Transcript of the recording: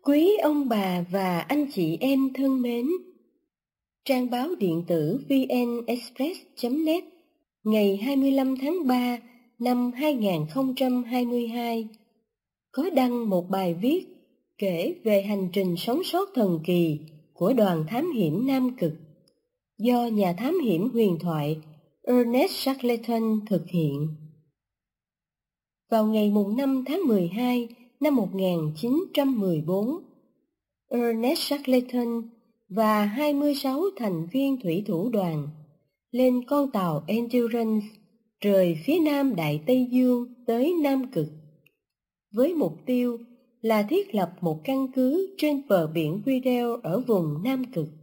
Quý ông bà và anh chị em thân mến, trang báo điện tử vnexpress.net ngày 25 tháng 3 năm 2022 có đăng một bài viết kể về hành trình sống sót thần kỳ của đoàn thám hiểm Nam Cực do nhà thám hiểm huyền thoại Ernest Shackleton thực hiện. Vào ngày 5 tháng 12 năm 1914, Ernest Shackleton và 26 thành viên thủy thủ đoàn lên con tàu Endurance rời phía nam Đại Tây Dương tới Nam Cực, với mục tiêu là thiết lập một căn cứ trên bờ biển Weddell ở vùng Nam Cực.